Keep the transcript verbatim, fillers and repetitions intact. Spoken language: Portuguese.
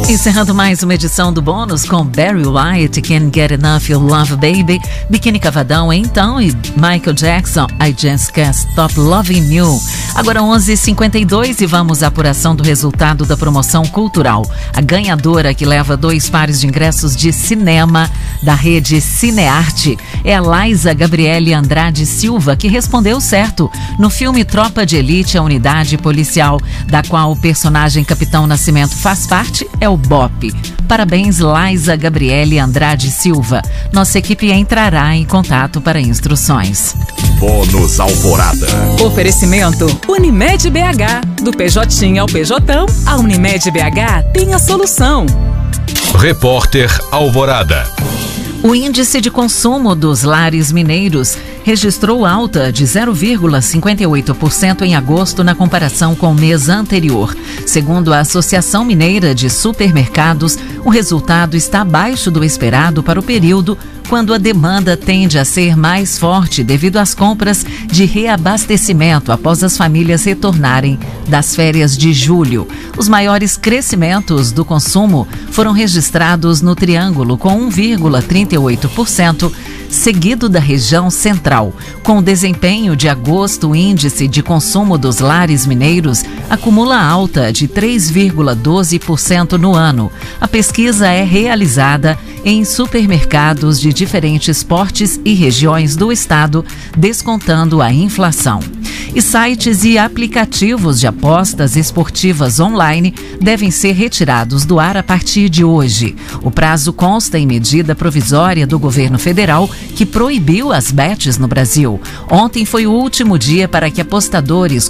Encerrando mais uma edição do Bônus com Barry White, Can't Get Enough Your Love Baby, Biquíni Cavadão, então, e Michael Jackson, I Just Can't Stop Loving You. Agora onze e cinquenta e dois e vamos à apuração do resultado da promoção cultural. A ganhadora, que leva dois pares de ingressos de cinema da rede Cinearte, é a Laisa Gabriele Andrade Silva, que respondeu certo. No filme Tropa de Elite, a unidade policial da qual o personagem Capitão Nascimento faz parte é o B O P. Parabéns, Laisa Gabriele Andrade Silva. Nossa equipe entrará em contato para instruções. Bônus Alvorada. Oferecimento Unimed B H. Do P J ao P J, a Unimed B H tem a solução. Repórter Alvorada. O índice de consumo dos lares mineiros registrou alta de zero vírgula cinquenta e oito por cento em agosto na comparação com o mês anterior. Segundo a Associação Mineira de Supermercados, o resultado está abaixo do esperado para o período, quando a demanda tende a ser mais forte devido às compras de reabastecimento após as famílias retornarem das férias de julho. Os maiores crescimentos do consumo foram registrados no Triângulo, com um vírgula trinta e oito por cento, seguido da região central. Com o desempenho de agosto, o índice de consumo dos lares mineiros acumula alta de três vírgula doze por cento no ano. A pesquisa é realizada em supermercados de diferentes portes e regiões do estado, descontando a inflação. E sites e aplicativos de apostas esportivas online devem ser retirados do ar a partir de hoje. O prazo consta em medida provisória do governo federal que proibiu as bets no Brasil. Ontem foi o último dia para que apostadores